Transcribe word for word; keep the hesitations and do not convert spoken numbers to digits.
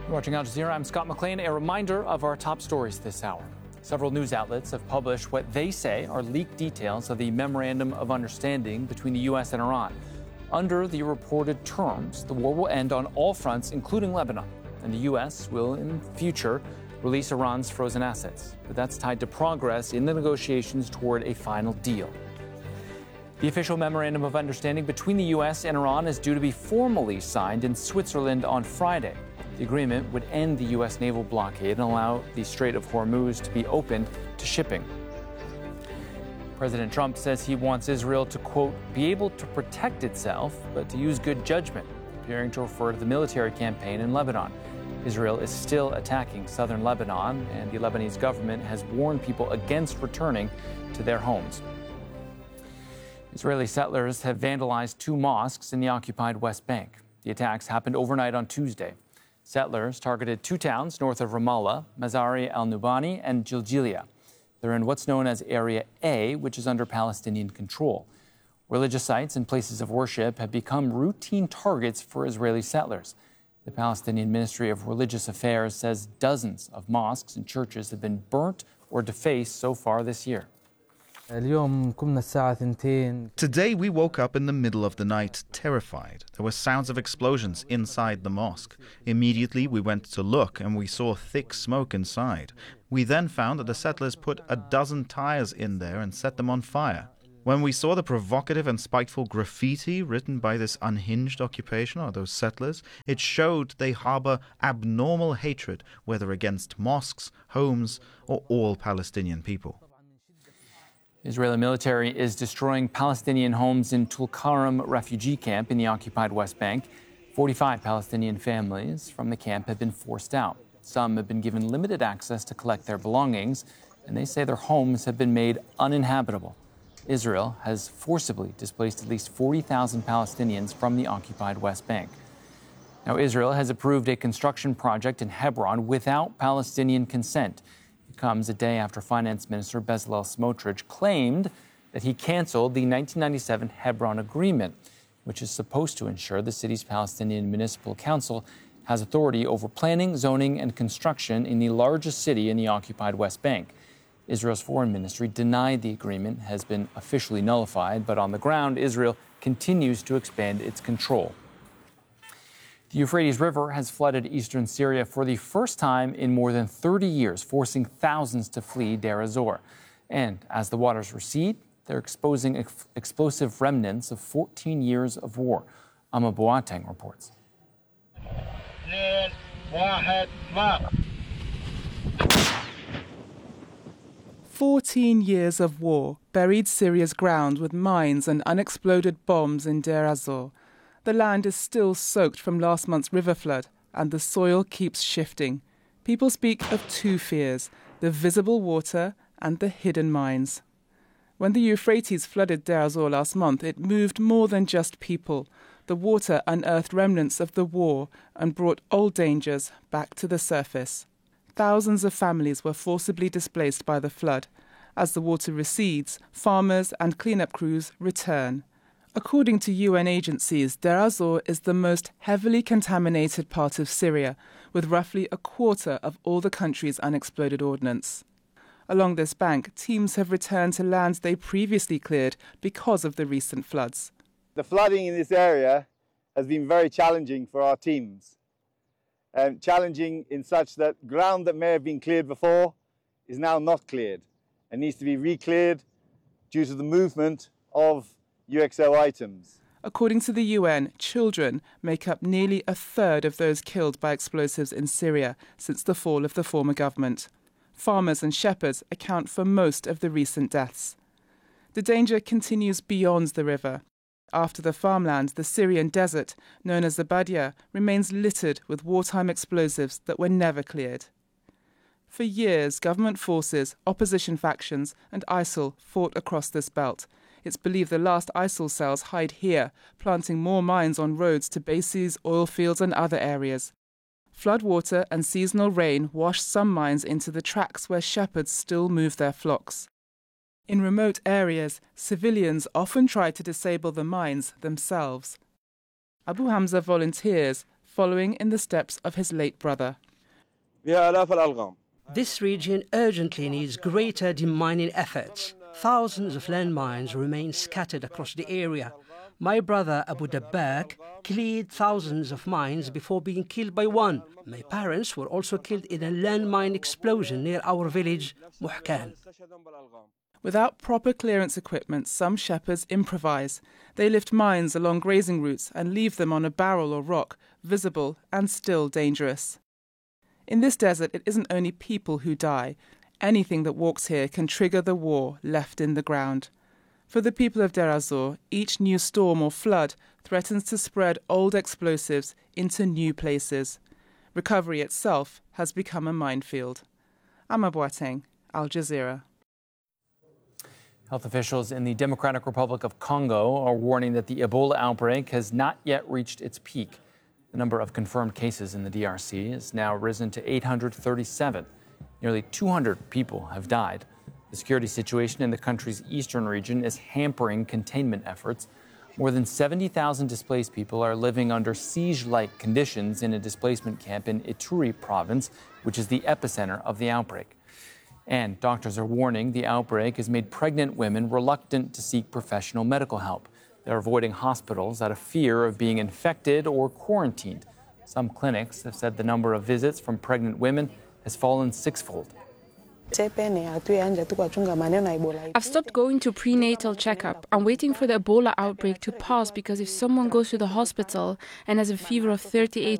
You're watching Al Jazeera. I'm Scott McLean. A reminder of our top stories this hour. Several news outlets have published what they say are leaked details of the Memorandum of Understanding between the U S and Iran. Under the reported terms, the war will end on all fronts, including Lebanon, and the U S will, in future, release Iran's frozen assets. But that's tied to progress in the negotiations toward a final deal. The official Memorandum of Understanding between the U S and Iran is due to be formally signed in Switzerland on Friday. The agreement would end the U S naval blockade and allow the Strait of Hormuz to be opened to shipping. President Trump says he wants Israel to, quote, be able to protect itself, but to use good judgment, appearing to refer to the military campaign in Lebanon. Israel is still attacking southern Lebanon, and the Lebanese government has warned people against returning to their homes. Israeli settlers have vandalized two mosques in the occupied West Bank. The attacks happened overnight on Tuesday. Settlers targeted two towns north of Ramallah, Mazari al-Nubani and Jiljilia. They're in what's known as Area A, which is under Palestinian control. Religious sites and places of worship have become routine targets for Israeli settlers. The Palestinian Ministry of Religious Affairs says dozens of mosques and churches have been burnt or defaced so far this year. Today we woke up in the middle of the night, terrified. There were sounds of explosions inside the mosque. Immediately we went to look and we saw thick smoke inside. We then found that the settlers put a dozen tires in there and set them on fire. When we saw the provocative and spiteful graffiti written by this unhinged occupation, or those settlers, it showed they harbor abnormal hatred, whether against mosques, homes, or all Palestinian people. Israeli military is destroying Palestinian homes in Tulkarm refugee camp in the occupied West Bank. forty-five Palestinian families from the camp have been forced out. Some have been given limited access to collect their belongings, and they say their homes have been made uninhabitable. Israel has forcibly displaced at least forty thousand Palestinians from the occupied West Bank. Now, Israel has approved a construction project in Hebron without Palestinian consent. It comes a day after Finance Minister Bezalel Smotrich claimed that he canceled the nineteen ninety-seven Hebron Agreement, which is supposed to ensure the city's Palestinian Municipal Council has authority over planning, zoning, and construction in the largest city in the occupied West Bank. Israel's foreign ministry denied the agreement has been officially nullified, but on the ground, Israel continues to expand its control. The Euphrates River has flooded eastern Syria for the first time in more than thirty years, forcing thousands to flee Deir ez-Zor. And as the waters recede, they're exposing ex- explosive remnants of fourteen years of war. Amma Boateng reports. Fourteen years of war buried Syria's ground with mines and unexploded bombs in Deir ez-Zor. The land is still soaked from last month's river flood, and the soil keeps shifting. People speak of two fears, the visible water and the hidden mines. When the Euphrates flooded Deir ez-Zor last month, it moved more than just people. The water unearthed remnants of the war and brought old dangers back to the surface. Thousands of families were forcibly displaced by the flood. As the water recedes, farmers and cleanup crews return. According to U N agencies, Deir ez-Zor is the most heavily contaminated part of Syria, with roughly a quarter of all the country's unexploded ordnance. Along this bank, teams have returned to lands they previously cleared because of the recent floods. The flooding in this area has been very challenging for our teams. Um, challenging in such that ground that may have been cleared before is now not cleared and needs to be re-cleared due to the movement of U X O items. According to the U N, children make up nearly a third of those killed by explosives in Syria since the fall of the former government. Farmers and shepherds account for most of the recent deaths. The danger continues beyond the river. After the farmland, the Syrian desert, known as the Badia, remains littered with wartime explosives that were never cleared. For years, government forces, opposition factions and ISIL fought across this belt. It's believed the last ISIL cells hide here, planting more mines on roads to bases, oil fields and other areas. Floodwater and seasonal rain wash some mines into the tracks where shepherds still move their flocks. In remote areas, civilians often try to disable the mines themselves. Abu Hamza volunteers, following in the steps of his late brother. This region urgently needs greater demining efforts. Thousands of landmines remain scattered across the area. My brother Abu Dabbak cleared thousands of mines before being killed by one. My parents were also killed in a landmine explosion near our village, Muhkan. Without proper clearance equipment, some shepherds improvise. They lift mines along grazing routes and leave them on a barrel or rock, visible and still dangerous. In this desert, it isn't only people who die. Anything that walks here can trigger the war left in the ground. For the people of Deir ez-Zor, each new storm or flood threatens to spread old explosives into new places. Recovery itself has become a minefield. Amma Boateng, Al Jazeera. Health officials in the Democratic Republic of Congo are warning that the Ebola outbreak has not yet reached its peak. The number of confirmed cases in the D R C has now risen to eight hundred thirty-seven. Nearly two hundred people have died. The security situation in the country's eastern region is hampering containment efforts. More than seventy thousand displaced people are living under siege-like conditions in a displacement camp in Ituri province, which is the epicenter of the outbreak. And doctors are warning the outbreak has made pregnant women reluctant to seek professional medical help. They're avoiding hospitals out of fear of being infected or quarantined. Some clinics have said the number of visits from pregnant women has fallen sixfold. I've stopped going to prenatal checkup. I'm waiting for the Ebola outbreak to pass because if someone goes to the hospital and has a fever of thirty-eight